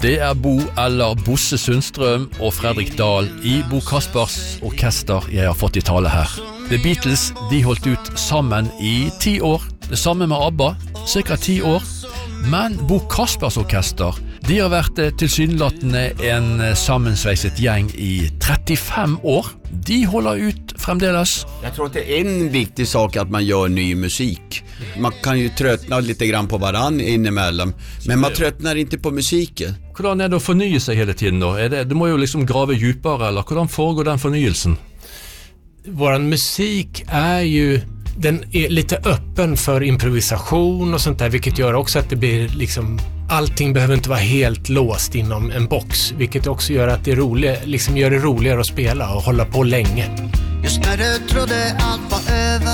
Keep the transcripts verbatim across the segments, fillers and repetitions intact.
Det er Bo eller Bosse Sundstrøm og Fredrik Dahl i Bo Kaspers orkester jeg har fått i tale her. The Beatles, de holdt ut sammen i ti år. Det samme med ABBA, cirka ti år. Men Bo Kaspers orkester, de har vært tilsynelatende en sammensveiset gjeng i trettiofem år. De håller ut fremdeles. Jag tror att det är en viktig sak att man gör ny musik. Man kan ju tröttna lite grann på varann inemellan, men man tröttnar inte på musiken. Hvordan er det å fornye seg hele tiden då? Er det, du må jo liksom grave djupare, eller hvordan foregår den förnyelsen? Våran musik är ju, den är lite öppen för improvisation och sånt där, vilket gör också att det blir liksom, allting behöver inte vara helt låst inom en box, vilket också gör att det är roligt, liksom gör det roligare att spela och hålla på länge. Just när du trodde allt var över,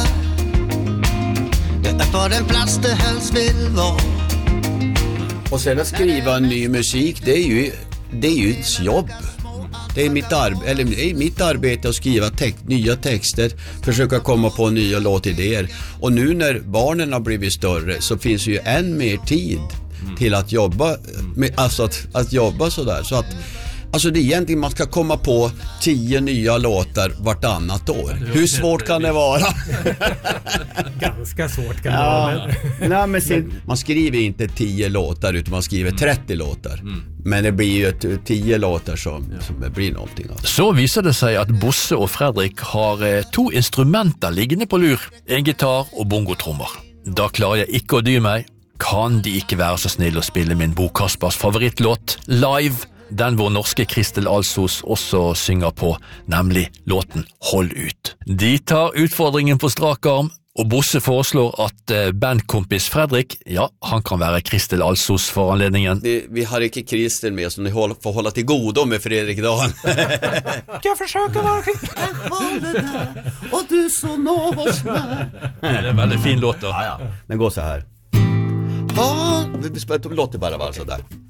det är på den plats det helst vill vara. Och sen att skriva en ny musik, det är ju, det är ju ett jobb. Det är mitt, arbe- eller det är mitt arbete att skriva text- nya texter, försöka komma på nya låtidéer. Och nu när barnen har blivit större så finns ju än mer tid till att jobba med, alltså att, att jobba sådär. Så att, alltså det är egentligen, man ska komma på tio nya låtar vartannat år. Hur svårt kan det vara? Ganska svårt kan det Ja. vara. Men... Nej, men sen, man skriver inte tio låtar utan man skriver trettio låtar. Mm. Men det blir ju ett, tio låtar som, som blir någonting av. Så viser det seg at Bosse og Fredrik har eh, to instrumenter liggende på lur. En gitar og bongotrommer. Da klarer jeg ikke å dy meg. Kan de ikke være så snill å spille min Bo Kaspers favorittlåt live? Den vår norske Kristel Alsos også synger på, nemlig låten Hold ut. De tar utfordringen på strak arm, og Bosse foreslår at eh, bandkompis Fredrik, ja, han kan være Kristel Alsos for anledningen. Vi, vi har inte Kristel med, så ni håller, får hålla till godo med Fredrik Dahl. Jag försöker vara och du så når oss med. Det er en veldig fin låt da. Ja, ja. Den går så här. Vi spelar låter bara vara så där.